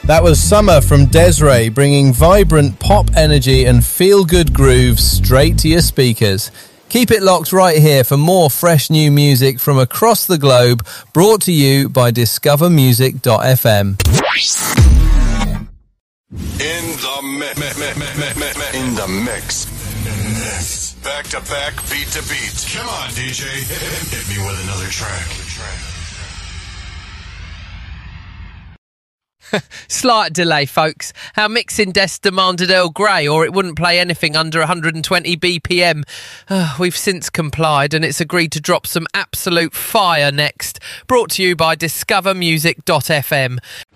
That was Summer from Des'ree, bringing vibrant pop energy and feel-good grooves straight to your speakers. Keep it locked right here for more fresh new music from across the globe, brought to you by discovermusic.fm. In the mix. Back to back, beat to beat. Come on, DJ. Hit me with another track. Slight delay, folks. Our mixing desk demanded Earl Grey, or it wouldn't play anything under 120 BPM. We've since complied, and it's agreed to drop some absolute fire next. Brought to you by discovermusic.fm.